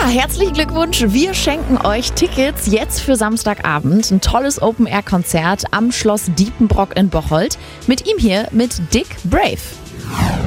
herzlichen Glückwunsch. Wir schenken euch Tickets jetzt für Samstagabend. Ein tolles Open-Air-Konzert am Schloss Diepenbrock in Bocholt. Mit ihm hier, mit Dick Brave.